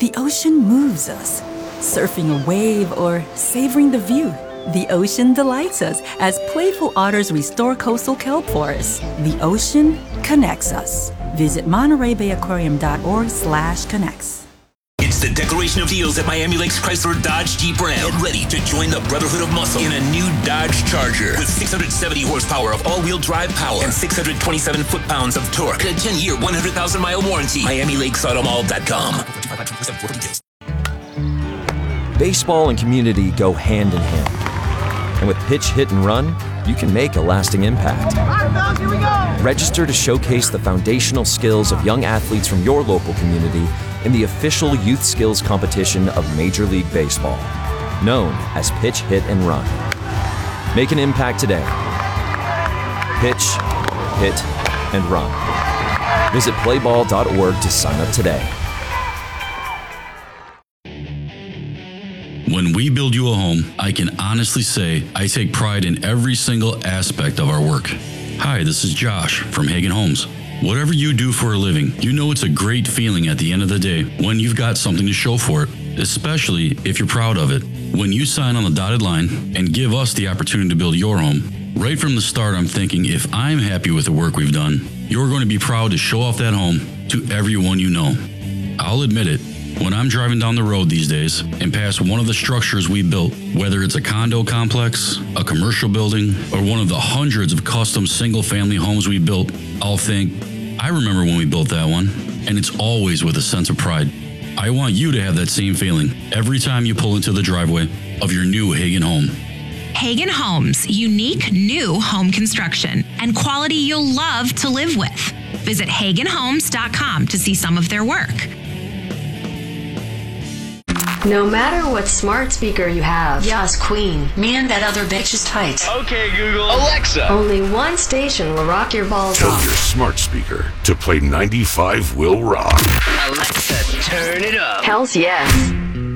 The ocean moves us, surfing a wave or savoring the view. The ocean delights us as playful otters restore coastal kelp forests. The ocean connects us. Visit MontereyBayAquarium.org/connects. It's the Declaration of Deals at Miami Lakes Chrysler Dodge Jeep Ram. Get ready to join the Brotherhood of Muscle in a new Dodge Charger with 670 horsepower of all-wheel drive power and 627 foot-pounds of torque. And a 10-year, 100,000-mile warranty. MiamiLakesAutomall.com. Baseball and community go hand in hand. And with Pitch, Hit, and Run, you can make a lasting impact. Register to showcase the foundational skills of young athletes from your local community in the official youth skills competition of Major League Baseball, known as Pitch, Hit, and Run. Make an impact today. Pitch, Hit, and Run. Visit playball.org to sign up today. When we build you a home, I can honestly say I take pride in every single aspect of our work. Hi, this is Josh from Hagen Homes. Whatever you do for a living, you know it's a great feeling at the end of the day when you've got something to show for it, especially if you're proud of it. When you sign on the dotted line and give us the opportunity to build your home, right from the start I'm thinking if I'm happy with the work we've done, you're going to be proud to show off that home to everyone you know. I'll admit it. When I'm driving down the road these days and pass one of the structures we built, whether it's a condo complex, a commercial building, or one of the hundreds of custom single-family homes we built, I'll think, I remember when we built that one, and it's always with a sense of pride. I want you to have that same feeling every time you pull into the driveway of your new Hagen home. Hagen Homes, unique new home construction and quality you'll love to live with. Visit HagenHomes.com to see some of their work. No matter what smart speaker you have. Yes, Queen. Me and that other bitch is tight. Okay, Google. Alexa. Only one station will rock your balls Tell off. your smart speaker to play 95 Will Rock. Alexa, turn it up. Hells yes.